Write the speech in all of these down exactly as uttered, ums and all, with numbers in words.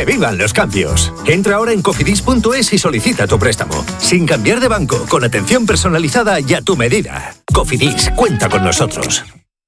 ¡Que vivan los cambios! Entra ahora en cofidis punto es y solicita tu préstamo. Sin cambiar de banco, con atención personalizada y a tu medida. Cofidis, cuenta con nosotros.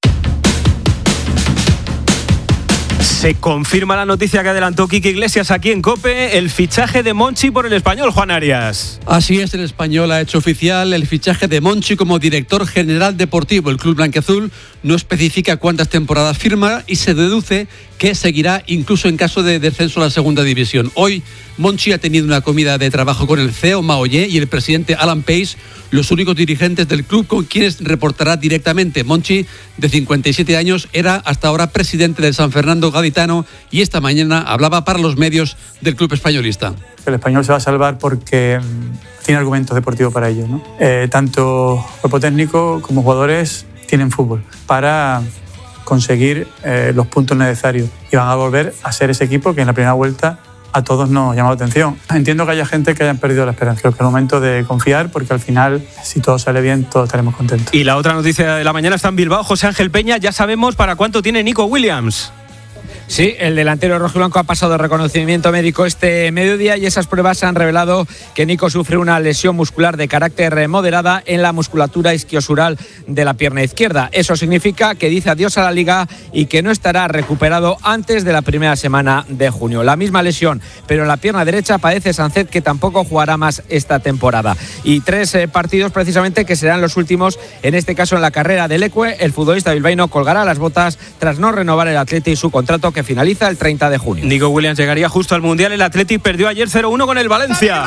Se confirma la noticia que adelantó Quique Iglesias aquí en COPE, el fichaje de Monchi por el Español, Juan Arias. Así es, el Español ha hecho oficial el fichaje de Monchi como director general deportivo. El club blanquiazul no especifica cuántas temporadas firma y se deduce que seguirá incluso en caso de descenso a la segunda división. Hoy Monchi ha tenido una comida de trabajo con el C E O Maoyé y el presidente Alan Pace, los únicos dirigentes del club con quienes reportará directamente. Monchi, de cincuenta y siete años, era hasta ahora presidente del San Fernando Gaditano y esta mañana hablaba para los medios del club españolista. El Español se va a salvar porque tiene argumentos deportivos para ello, ¿no? Eh, tanto cuerpo técnico como jugadores tienen fútbol para conseguir eh, los puntos necesarios y van a volver a ser ese equipo que en la primera vuelta a todos nos llamó la atención. Entiendo que haya gente que haya perdido la esperanza. Creo que es el momento de confiar porque al final, si todo sale bien, todos estaremos contentos. Y la otra noticia de la mañana está en Bilbao. José Ángel Peña, ya sabemos para cuánto tiene Nico Williams. Sí, el delantero rojiblanco ha pasado reconocimiento médico este mediodía y esas pruebas han revelado que Nico sufre una lesión muscular de carácter moderada en la musculatura isquiosural de la pierna izquierda. Eso significa que dice adiós a la Liga y que no estará recuperado antes de la primera semana de junio. La misma lesión, pero en la pierna derecha padece Sánchez, que tampoco jugará más esta temporada. Y tres eh, partidos precisamente que serán los últimos, en este caso en la carrera del Ecue. El futbolista bilbaíno colgará las botas tras no renovar el Atleti y su contrato que finaliza el treinta de junio. Nico Williams llegaría justo al Mundial. El Athletic perdió ayer cero uno con el Valencia.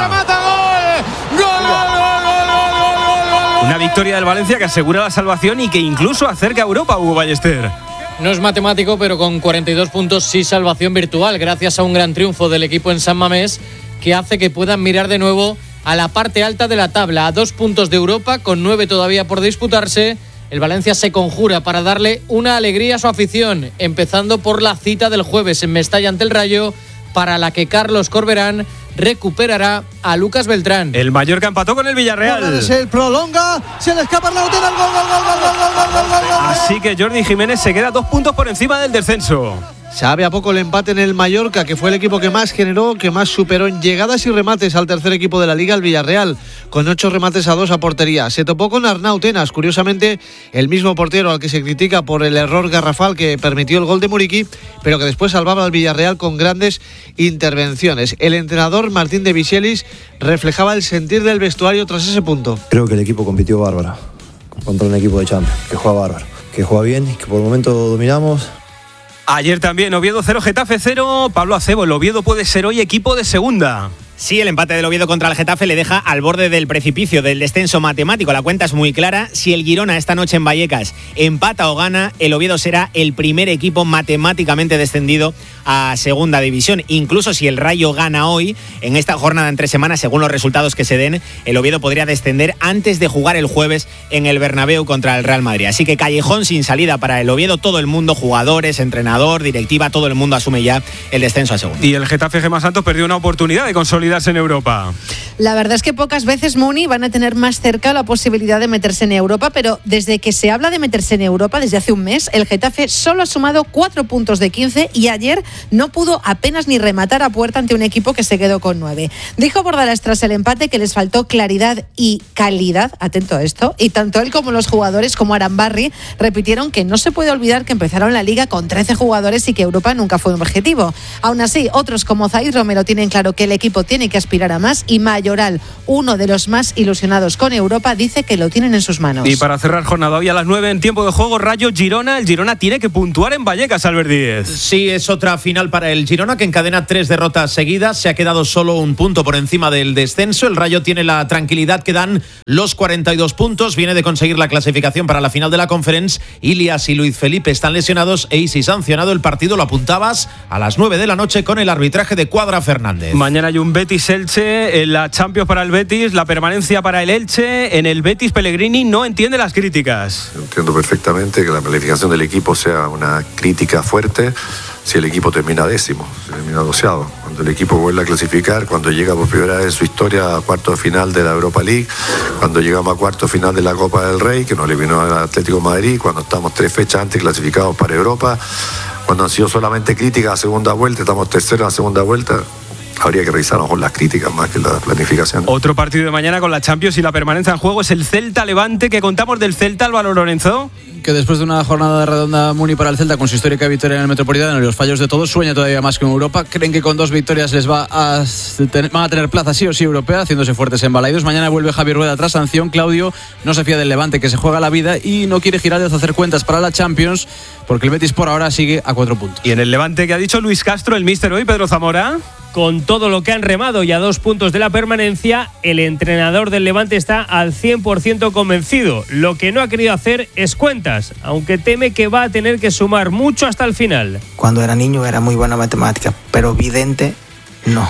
Una victoria del Valencia que asegura la salvación y que incluso acerca a Europa, Hugo Ballester. No es matemático, pero con cuarenta y dos puntos sí salvación virtual, gracias a un gran triunfo del equipo en San Mamés que hace que puedan mirar de nuevo a la parte alta de la tabla, a dos puntos de Europa, con nueve todavía por disputarse. El Valencia se conjura para darle una alegría a su afición, empezando por la cita del jueves en Mestalla ante el Rayo, para la que Carlos Corberán recuperará a Lucas Beltrán. El Mallorca empató con el Villarreal. Se prolonga, se le escapa la botella, el gol, gol, gol, gol, gol, gol, gol, gol. Así que Jordi Jiménez se queda dos puntos por encima del descenso. Sabe a poco el empate en el Mallorca, que fue el equipo que más generó, que más superó en llegadas y remates al tercer equipo de la Liga, el Villarreal, con ocho remates a dos a portería. Se topó con Arnau Tenas, curiosamente el mismo portero al que se critica por el error garrafal que permitió el gol de Muriqui, pero que después salvaba al Villarreal con grandes intervenciones. El entrenador Martín de Vichelis reflejaba el sentir del vestuario tras ese punto. Creo que el equipo compitió bárbaro contra un equipo de Champions, que juega bárbaro, que juega bien y que por el momento dominamos. Ayer también, Oviedo cero, Getafe cero. Pablo Acebo, el Oviedo puede ser hoy equipo de segunda. Sí, el empate del Oviedo contra el Getafe le deja al borde del precipicio del descenso matemático. La cuenta es muy clara. Si el Girona esta noche en Vallecas empata o gana, el Oviedo será el primer equipo matemáticamente descendido a segunda división. Incluso si el Rayo gana hoy, en esta jornada entre semanas, según los resultados que se den, el Oviedo podría descender antes de jugar el jueves en el Bernabéu contra el Real Madrid. Así que callejón sin salida para el Oviedo. Todo el mundo, jugadores, entrenador, directiva, todo el mundo asume ya el descenso a segunda. Y el Getafe Gemma Santos perdió una oportunidad de consolidar en Europa. La verdad es que pocas veces, Muni, van a tener más cerca la posibilidad de meterse en Europa, pero desde que se habla de meterse en Europa, desde hace un mes, el Getafe solo ha sumado cuatro puntos de quince y ayer no pudo apenas ni rematar a puerta ante un equipo que se quedó con nueve. Dijo Bordalás tras el empate que les faltó claridad y calidad, atento a esto, y tanto él como los jugadores, como Arambarri, repitieron que no se puede olvidar que empezaron la Liga con trece jugadores y que Europa nunca fue un objetivo. Aún así, otros como Zaid Romero tienen claro que el equipo tiene que aspirar a más y Mayoral, uno de los más ilusionados con Europa, dice que lo tienen en sus manos. Y para cerrar jornada hoy a las nueve en tiempo de juego, Rayo Girona. El Girona tiene que puntuar en Vallecas, Albert Díez. Sí, es otra final para el Girona que encadena tres derrotas seguidas. Se ha quedado solo un punto por encima del descenso. El Rayo tiene la tranquilidad que dan los cuarenta y dos puntos. Viene de conseguir la clasificación para la final de la Conference. Ilias y Luis Felipe están lesionados e Isi sancionado. El partido lo apuntabas a las nueve de la noche con el arbitraje de Cuadra Fernández. Mañana hay un Betis-Elche, en la Champions para el Betis, la permanencia para el Elche. En el Betis, Pellegrini no entiende las críticas. Entiendo perfectamente que la planificación del equipo sea una crítica fuerte si el equipo termina décimo, si termina doceavo. Cuando el equipo vuelve a clasificar, cuando llega por primera vez en su historia a cuarto de final de la Europa League, cuando llegamos a cuarto de final de la Copa del Rey, que nos eliminó el Atlético de Madrid, cuando estamos tres fechas antes clasificados para Europa, Cuando han sido solamente críticas a segunda vuelta, estamos terceros a la segunda vuelta, habría que revisar a lo mejor las críticas más que la planificación. Otro partido de mañana con la Champions y la permanencia en juego es el Celta-Levante. ¿Qué contamos del Celta, Álvaro Lorenzo? Que después de una jornada redonda Muni para el Celta con su histórica victoria en el Metropolitano y los fallos de todos, sueña todavía más que en Europa. Creen que con dos victorias les va a tener, van a tener plaza sí o sí europea, haciéndose fuertes en Balaidos. Mañana vuelve Javier Rueda tras sanción. Claudio no se fía del Levante, que se juega la vida y no quiere Giraldez hacer cuentas para la Champions, porque el Betis por ahora sigue a cuatro puntos. Y en el Levante, ¿qué ha dicho Luis Castro, el míster hoy, Pedro Zamora? Con todo lo que han remado y a dos puntos de la permanencia, el entrenador del Levante está al cien por ciento convencido. Lo que no ha querido hacer es cuentas, aunque teme que va a tener que sumar mucho hasta el final. Cuando era niño era muy buena matemática, pero vidente no.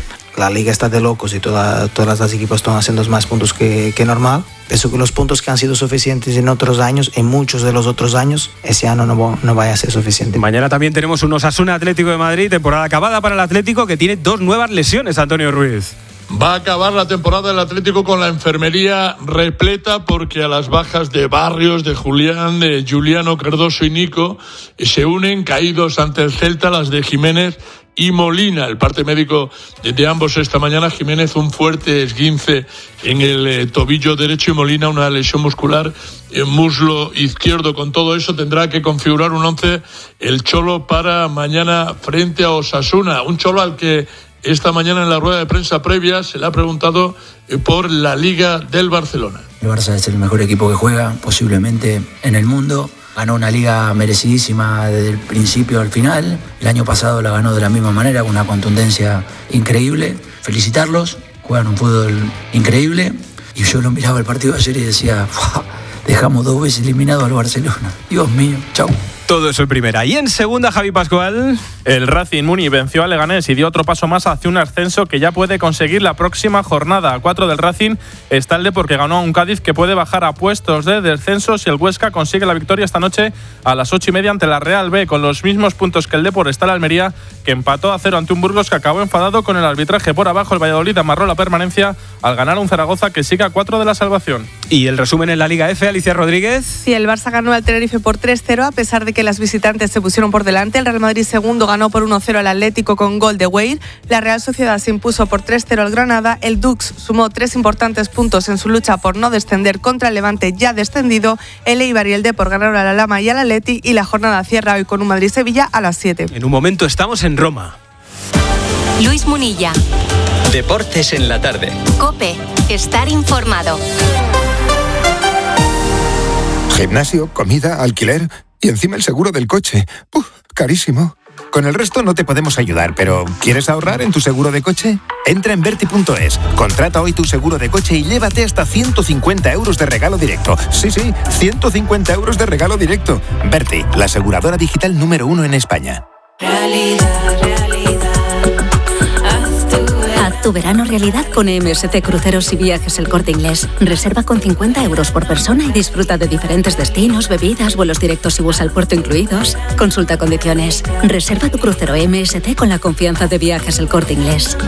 La liga está de locos y toda, todas las equipos están haciendo más puntos que, que normal. Eso que los puntos que han sido suficientes en otros años, en muchos de los otros años, ese año no, no vaya a ser suficiente. Mañana también tenemos un Osasuna Atlético de Madrid, temporada acabada para el Atlético, que tiene dos nuevas lesiones, Antonio Ruiz. Va a acabar la temporada del Atlético con la enfermería repleta, porque a las bajas de Barrios, de Julián, de Juliano, Cardoso y Nico se unen caídos ante el Celta las de Jiménez y Molina. El parte médico de, de ambos esta mañana: Jiménez un fuerte esguince en el eh, tobillo derecho y Molina una lesión muscular en muslo izquierdo. Con todo eso tendrá que configurar un once el Cholo para mañana frente a Osasuna. Un Cholo al que esta mañana en la rueda de prensa previa se le ha preguntado por la Liga del Barcelona. El Barça es el mejor equipo que juega posiblemente en el mundo. Ganó una liga merecidísima desde el principio al final. El año pasado la ganó de la misma manera, con una contundencia increíble. Felicitarlos, juegan un fútbol increíble. Y yo lo miraba el partido de ayer y decía, dejamos dos veces eliminado al Barcelona. Dios mío, chau. Todo eso en primera. Y en segunda, Javi Pascual. El Racing Muni venció a Leganés y dio otro paso más hacia un ascenso que ya puede conseguir la próxima jornada. A cuatro del Racing está el Depor, que ganó a un Cádiz que puede bajar a puestos de descenso si el Huesca consigue la victoria esta noche a las ocho y media ante la Real B. Con los mismos puntos que el Depor está el Almería, que empató a cero ante un Burgos que acabó enfadado con el arbitraje. Por abajo, el Valladolid amarró la permanencia al ganar a un Zaragoza que sigue a cuatro de la salvación. Y el resumen en la Liga F, Alicia Rodríguez. Sí, el Barça ganó al Tenerife por tres cero, a pesar de que las visitantes se pusieron por delante. El Real Madrid segundo ganó por uno cero al Atlético con gol de Weir. La Real Sociedad se impuso por tres cero al Granada. El Dux sumó tres importantes puntos en su lucha por no descender contra el Levante ya descendido. El Eibar y el Depor ganaron a la Lama y al Atleti, y la jornada cierra hoy con un Madrid-Sevilla a las siete. En un momento estamos en Roma. Luis Munilla. Deportes en la tarde. COPE. Estar informado. Gimnasio, comida, alquiler y encima el seguro del coche. ¡Uf! Carísimo. Con el resto no te podemos ayudar, pero ¿quieres ahorrar en tu seguro de coche? Entra en Berti punto es, contrata hoy tu seguro de coche y llévate hasta ciento cincuenta euros de regalo directo. Sí, sí, ciento cincuenta euros de regalo directo. Berti, la aseguradora digital número uno en España. Realidad, realidad. Haz tu verano realidad con M S C Cruceros y Viajes El Corte Inglés. Reserva con cincuenta euros por persona y disfruta de diferentes destinos, bebidas, vuelos directos y bus al puerto incluidos. Consulta condiciones. Reserva tu crucero M S C con la confianza de Viajes El Corte Inglés.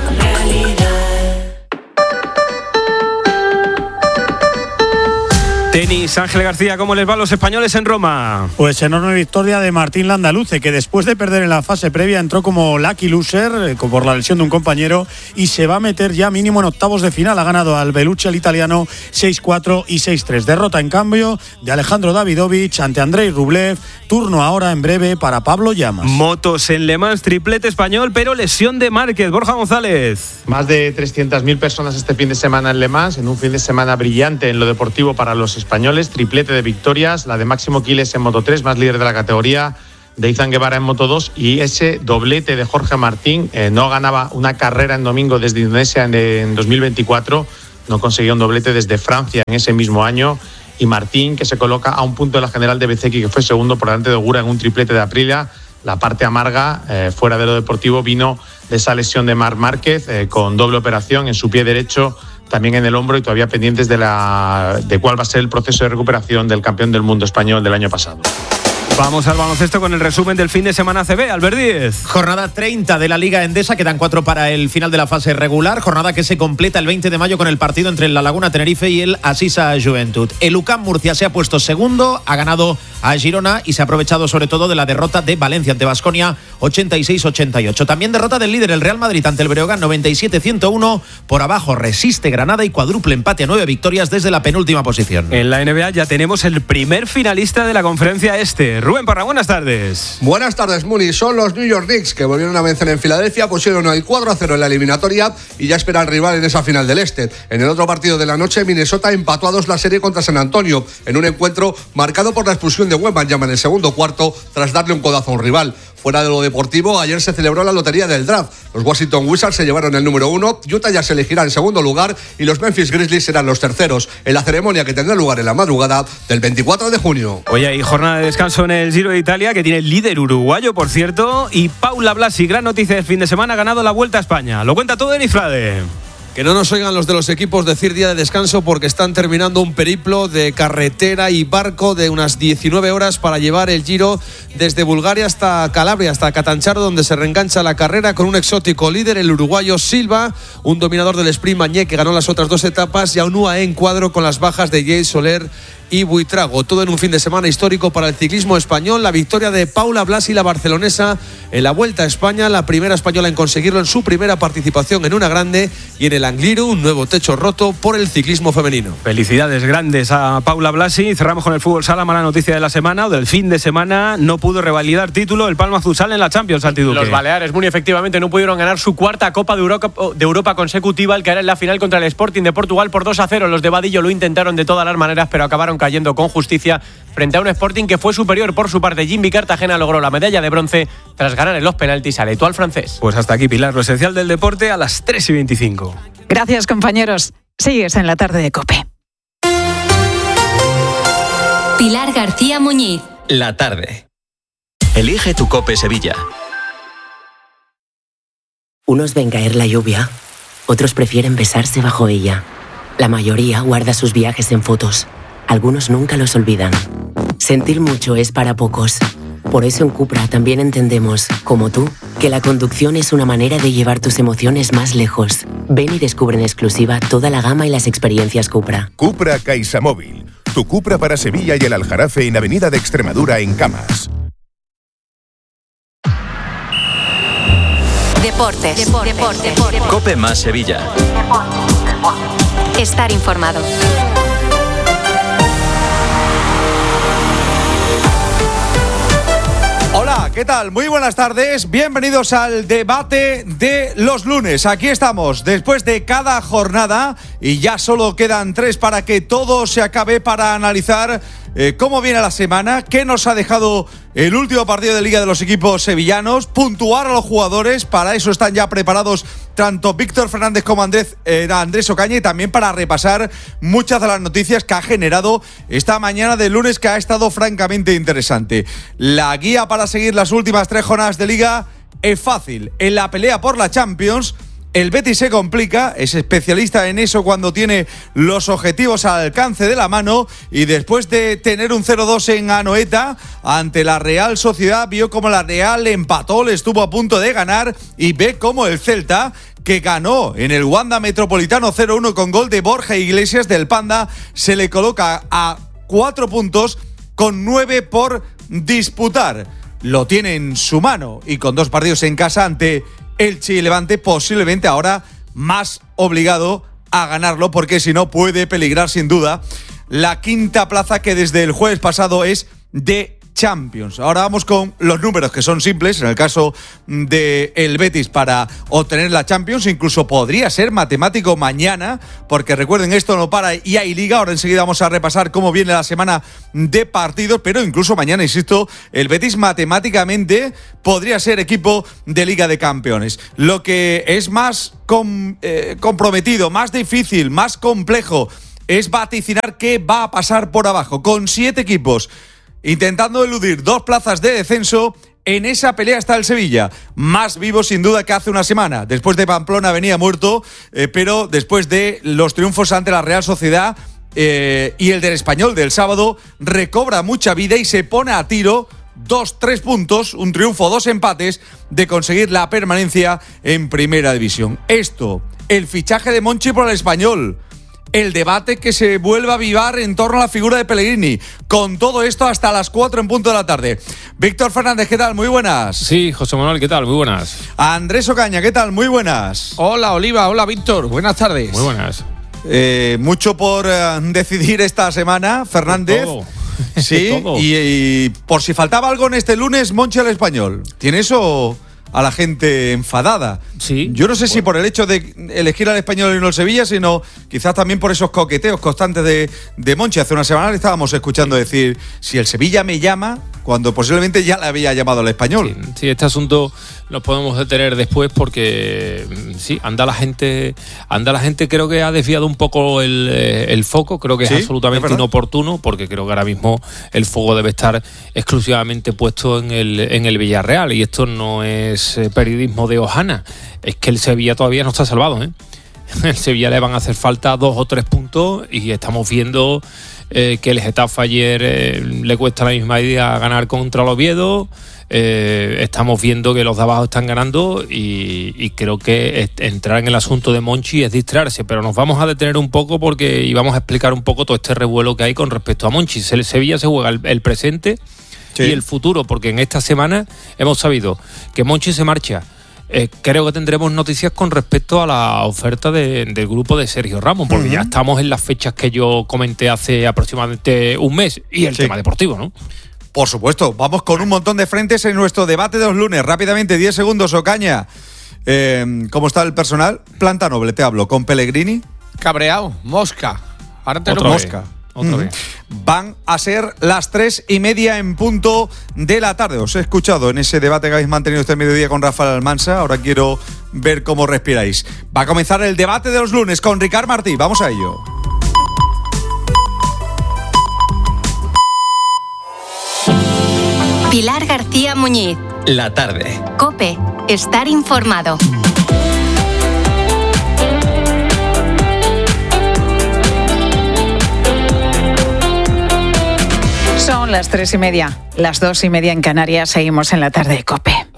Tenis, Ángel García, ¿cómo les va a los españoles en Roma? Pues enorme victoria de Martín Landaluce, que después de perder en la fase previa entró como lucky loser eh, por la lesión de un compañero y se va a meter ya mínimo en octavos de final. Ha ganado al Belucci, al italiano, seis cuatro y seis tres. Derrota en cambio de Alejandro Davidovich ante Andrei Rublev. Turno ahora en breve para Pablo Llamas. Motos en Le Mans, triplete español, pero lesión de Márquez. Borja González. Más de trescientas mil personas este fin de semana en Le Mans, en un fin de semana brillante en lo deportivo para los españoles. Triplete de victorias, la de Máximo Quiles en Moto tres, más líder de la categoría, de Izan Guevara en Moto dos, y ese doblete de Jorge Martín. Eh, no ganaba una carrera en domingo desde Indonesia en, en dos mil veinticuatro, no conseguía un doblete desde Francia en ese mismo año. Y Martín, que se coloca a un punto de la general de Bezeki, que fue segundo por delante de Ogura en un triplete de Aprilia. La parte amarga, eh, fuera de lo deportivo, vino de esa lesión de Marc Márquez, eh, con doble operación en su pie derecho, también en el hombro, y todavía pendientes de, la, de cuál va a ser el proceso de recuperación del campeón del mundo español del año pasado. Vamos al baloncesto con el resumen del fin de semana A C B. Albert Díez. Jornada treinta de la Liga Endesa, quedan cuatro para el final de la fase regular. Jornada que se completa el veinte de mayo con el partido entre el La Laguna Tenerife y el Asisa Juventud. El U C A M Murcia se ha puesto segundo, ha ganado a Girona y se ha aprovechado sobre todo de la derrota de Valencia ante Baskonia ochenta y seis ochenta y ocho. También derrota del líder el Real Madrid ante el Breogán noventa y siete ciento uno. Por abajo resiste Granada y cuádruple empate a nueve victorias desde la penúltima posición. En la N B A ya tenemos el primer finalista de la conferencia este. Rubén Parra, buenas tardes. Buenas tardes, Muni. Son los New York Knicks que volvieron a vencer en Filadelfia, pusieron el cuatro a cero en la eliminatoria y ya esperan rival en esa final del este. En el otro partido de la noche, Minnesota empató a dos la serie contra San Antonio en un encuentro marcado por la expulsión de Wembanyama en el segundo cuarto tras darle un codazo a un rival. Fuera de lo deportivo, ayer se celebró la lotería del draft. Los Washington Wizards se llevaron el número uno, Utah ya se elegirá en segundo lugar y los Memphis Grizzlies serán los terceros en la ceremonia que tendrá lugar en la madrugada del veinticuatro de junio. Hoy hay jornada de descanso en el Giro de Italia, que tiene el líder uruguayo, por cierto, y Paula Blasi, gran noticia del fin de semana, ha ganado la Vuelta a España. Lo cuenta todo Denis Frade. Que no nos oigan los de los equipos decir día de descanso porque están terminando un periplo de carretera y barco de unas diecinueve horas para llevar el Giro desde Bulgaria hasta Calabria, hasta Catanzaro, donde se reengancha la carrera con un exótico líder, el uruguayo Silva, un dominador del sprint Mañé que ganó las otras dos etapas y a un U A E en cuadro con las bajas de Jay Soler y Buitrago. Todo en un fin de semana histórico para el ciclismo español. La victoria de Paula Blasi, la barcelonesa, en la Vuelta a España, la primera española en conseguirlo en su primera participación en una grande, y en el Angliru, un nuevo techo roto por el ciclismo femenino. Felicidades grandes a Paula Blasi. Cerramos con el fútbol sala. Mala noticia de la semana o del fin de semana: no pudo revalidar título el Palma Futsal en la Champions, Altiduque. Los Baleares, muy efectivamente, no pudieron ganar su cuarta Copa de Europa, de Europa consecutiva, al caer en la final contra el Sporting de Portugal por dos a cero. Los de Vadillo lo intentaron de todas las maneras, pero acabaron cayendo con justicia frente a un Sporting que fue superior. Por su parte, Jimmy Cartagena logró la medalla de bronce tras ganar en los penaltis al Etoile francés. Pues hasta aquí, Pilar, lo esencial del deporte a las tres y veinticinco. Gracias, compañeros. Sigues en la tarde de COPE. Pilar García Muñiz. La tarde. Elige tu COPE Sevilla. Unos ven caer la lluvia, otros prefieren besarse bajo ella. La mayoría guarda sus viajes en fotos. Algunos nunca los olvidan. Sentir mucho es para pocos. Por eso en Cupra también entendemos, como tú, que la conducción es una manera de llevar tus emociones más lejos. Ven y descubre en exclusiva toda la gama y las experiencias Cupra. Cupra CaixaMóvil. Tu Cupra para Sevilla y el Aljarafe en Avenida de Extremadura en Camas. Deportes. Deportes. Deportes. Deportes. COPE más Sevilla. Estar informado. Hola, ¿qué tal? Muy buenas tardes, bienvenidos al debate de los lunes. Aquí estamos, después de cada jornada, y ya solo quedan tres para que todo se acabe, para analizar eh, cómo viene la semana, qué nos ha dejado el último partido de Liga de los equipos sevillanos, puntuar a los jugadores. Para eso están ya preparados tanto Víctor Fernández como Andrés, eh, Andrés Ocaña, y también para repasar muchas de las noticias que ha generado esta mañana de lunes, que ha estado francamente interesante. La guía para seguir las últimas tres jornadas de Liga es fácil. En la pelea por la Champions, el Betis se complica, es especialista en eso cuando tiene los objetivos al alcance de la mano, y después de tener un cero dos en Anoeta ante la Real Sociedad, vio como la Real empató, le estuvo a punto de ganar, y ve como el Celta, que ganó en el Wanda Metropolitano cero uno con gol de Borja Iglesias del Panda, se le coloca a cuatro puntos con nueve por disputar. Lo tiene en su mano, y con dos partidos en casa ante Elche y Levante, posiblemente ahora más obligado a ganarlo, porque si no puede peligrar sin duda la quinta plaza, que desde el jueves pasado es de Champions. Ahora vamos con los números, que son simples. En el caso de el Betis, para obtener la Champions, incluso podría ser matemático mañana, porque recuerden, esto no para y hay Liga. Ahora enseguida vamos a repasar cómo viene la semana de partidos, pero incluso mañana, insisto, el Betis matemáticamente podría ser equipo de Liga de Campeones. Lo que es más com, eh, comprometido, más difícil, más complejo, es vaticinar qué va a pasar por abajo, con siete equipos intentando eludir dos plazas de descenso. En esa pelea está el Sevilla, más vivo sin duda que hace una semana. Después de Pamplona venía muerto, eh, pero después de los triunfos ante la Real Sociedad eh, y el del Español del sábado, recobra mucha vida y se pone a tiro, dos, tres puntos, un triunfo, dos empates, de conseguir la permanencia en Primera División. Esto, el fichaje de Monchi por el Español, el debate que se vuelve a avivar en torno a la figura de Pellegrini. Con todo esto hasta las cuatro en punto de la tarde. Víctor Fernández, ¿qué tal? Muy buenas. Sí, José Manuel, ¿qué tal? Muy buenas. Andrés Ocaña, ¿qué tal? Muy buenas. Hola, Oliva. Hola, Víctor. Buenas tardes. Muy buenas. Eh, mucho por eh, decidir esta semana, Fernández. Todo. Sí, Todo. y, y por si faltaba algo en este lunes, Monchi al Español. ¿Tiene eso a la gente enfadada? Sí. Yo no sé si por el hecho de elegir al Español y no al Sevilla, sino quizás también por esos coqueteos constantes de, de Monchi. Hace una semana le estábamos escuchando decir, si el Sevilla me llama, cuando posiblemente ya le había llamado al Español. Sí, sí, este asunto lo podemos detener después porque sí, anda la gente, anda la gente creo que ha desviado un poco el, el foco, creo que Sí, es absolutamente es verdad. inoportuno, porque creo que ahora mismo el foco debe estar exclusivamente puesto en el, en el Villarreal, y esto no es eh, periodismo de hojana, es que el Sevilla todavía no está salvado, ¿eh? El Sevilla le van a hacer falta dos o tres puntos y estamos viendo eh, que el Getafe ayer eh, le cuesta la misma idea ganar contra el Oviedo. Eh, estamos viendo que los de abajo están ganando y, y creo que es, entrar en el asunto de Monchi es distraerse, pero nos vamos a detener un poco porque y vamos a explicar un poco todo este revuelo que hay con respecto a Monchi. El Sevilla se juega el, el presente Sí. y el futuro, porque en esta semana hemos sabido que Monchi se marcha. Eh, creo que tendremos noticias con respecto a la oferta de, del grupo de Sergio Ramos, porque Uh-huh. ya estamos en las fechas que yo comenté hace aproximadamente un mes, y el Sí. tema deportivo, ¿no? Por supuesto, vamos con un montón de frentes en nuestro debate de los lunes. Rápidamente, diez segundos, Ocaña. Eh, ¿Cómo está el personal? Planta noble, te hablo. ¿Con Pellegrini? Cabreado. Mosca. Ahora te Otra lo vez. Mosca. Otra Mm. vez. Van a ser las tres y media en punto de la tarde. Os he escuchado en ese debate que habéis mantenido este mediodía con Rafael Almansa. Ahora quiero ver cómo respiráis. Va a comenzar el debate de los lunes con Ricard Martí. Vamos a ello. Pilar García Muñiz. La tarde. COPE. Estar informado. Son las tres y media, las dos y media en Canarias. Seguimos en la tarde de COPE.